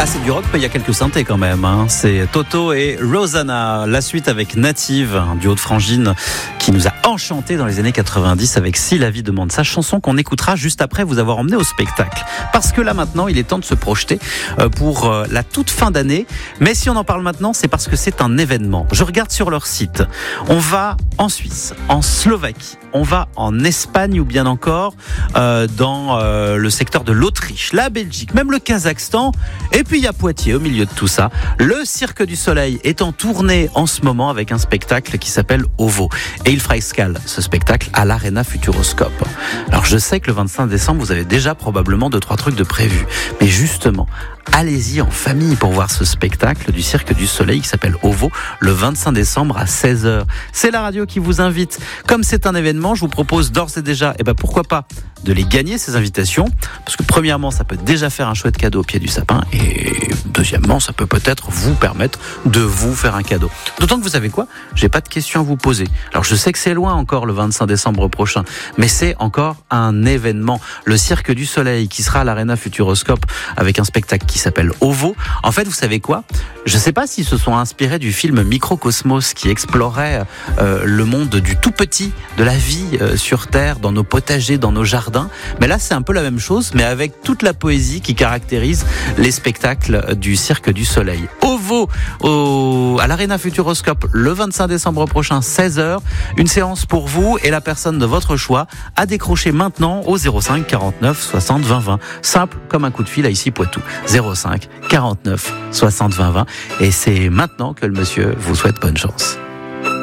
c'est du rock, mais il y a quelques synthés quand même. C'est Toto et Rosanna. La suite avec Native, un duo de frangines qui nous a enchantés dans les années 90 avec Si la vie demande sa chanson qu'on écoutera juste après vous avoir emmené au spectacle. Parce que là maintenant, il est temps de se projeter pour la toute fin d'année. Mais si on en parle maintenant, c'est parce que c'est un événement. Je regarde sur leur site. On va en Suisse, en Slovaquie, on va en Espagne ou bien encore dans le secteur de l'Autriche, la Belgique, même le Kazakhstan. Et puis il y a Poitiers au milieu de tout ça. Le Cirque du Soleil est en tournée en ce moment avec un spectacle qui s'appelle OVO. Et il fera escale, ce spectacle, à l'Arena Futuroscope. Alors je sais que le 25 décembre, vous avez déjà probablement 2-3 trucs de prévus. Mais justement, allez-y en famille pour voir ce spectacle du Cirque du Soleil qui s'appelle OVO le 25 décembre à 16h. C'est la radio qui vous invite. Comme c'est un événement, je vous propose d'ores et déjà, pourquoi pas, de les gagner ces invitations. Parce que premièrement, ça peut déjà faire un chouette cadeau au pied du sapin. Et deuxièmement, ça peut peut-être vous permettre de vous faire un cadeau. D'autant que vous savez quoi ? J'ai pas de questions à vous poser. Alors je sais que c'est loin encore le 25 décembre prochain, mais c'est encore un événement. Le Cirque du Soleil qui sera à l'Arena Futuroscope avec un spectacle qui s'appelle OVO. En fait, vous savez quoi ? Je sais pas s'ils se sont inspirés du film Microcosmos qui explorait le monde du tout petit, de la vie sur Terre, dans nos potagers, dans nos jardins. Mais là, c'est un peu la même chose, mais avec toute la poésie qui caractérise les spectacles du Cirque du Soleil. OVO à l'Arena Futuroscope le 25 décembre prochain, 16h. Une séance pour vous et la personne de votre choix à décrocher maintenant au 05 49 60 20 20. Simple comme un coup de fil à ici Poitou. 05 49 60 20 20. Et c'est maintenant que le monsieur vous souhaite bonne chance.